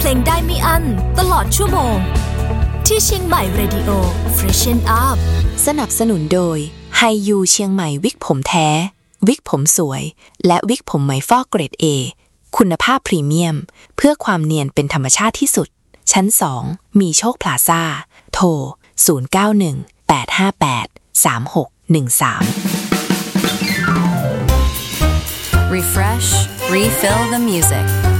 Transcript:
เพลงได้ไม่อั้นตลอดชั่วโมงที่เชียงใหม่เรดิโอ Freshen Up สนับสนุนโดยไฮยูเชียงใหม่วิกผมแท้วิกผมสวยและวิกผมไหมฟอกเกรด A คุณภาพพรีเมียมเพื่อความเนียนเป็นธรรมชาติที่สุดชั้น2มีโชคพลาซ่าโทร0918583613 Refresh, refill the music.